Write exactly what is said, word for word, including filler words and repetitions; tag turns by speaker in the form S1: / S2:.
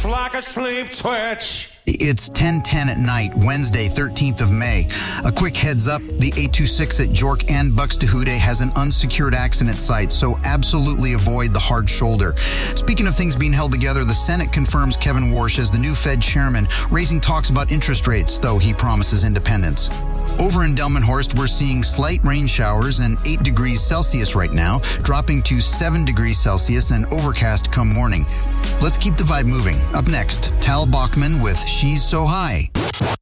S1: like a sleep twitch.
S2: It's ten ten at night, Wednesday, thirteenth of May. A quick heads up, the eight two six at York and Buxtehude has an unsecured accident site, so absolutely avoid the hard shoulder. Speaking of things being held together, the Senate confirms Kevin Warsh as the new Fed chairman, raising talks about interest rates, though he promises independence. Over in Delmenhorst, we're seeing slight rain showers and eight degrees Celsius right now, dropping to seven degrees Celsius and overcast come morning. Let's keep the vibe moving. Up next, Tal Bachman with She's So High.